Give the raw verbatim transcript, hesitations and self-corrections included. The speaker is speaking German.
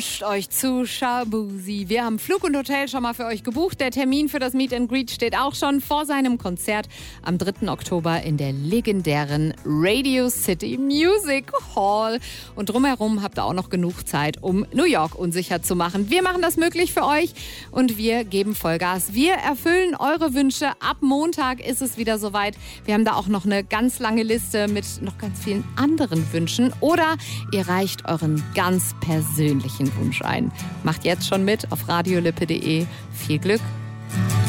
Euch zu Shabuzi. Wir haben Flug und Hotel schon mal für euch gebucht. Der Termin für das Meet and Greet steht auch schon vor seinem Konzert am dritten Oktober in der legendären Radio City Music Hall. Und drumherum habt ihr auch noch genug Zeit, um New York unsicher zu machen. Wir machen das möglich für euch und wir geben Vollgas. Wir erfüllen eure Wünsche. Ab Montag ist es wieder soweit. Wir haben da auch noch eine ganz lange Liste mit noch ganz vielen anderen Wünschen. Oder ihr reicht euren ganz persönlichen Wunsch ein. Macht jetzt schon mit auf radiolippe punkt de. Viel Glück!